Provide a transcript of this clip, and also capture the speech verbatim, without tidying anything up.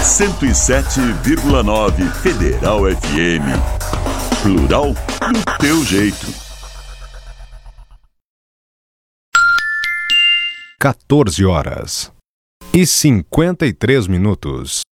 cento e sete vírgula nove Federal F M. Plural do teu jeito. quatorze horas e cinquenta e três minutos.